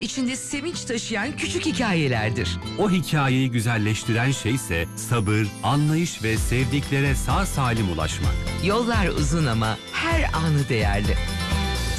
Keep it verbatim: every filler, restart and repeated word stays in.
İçinde sevinç taşıyan küçük hikayelerdir. O hikayeyi güzelleştiren şeyse sabır, anlayış ve sevdiklere sağ salim ulaşmak. Yollar uzun ama her anı değerli.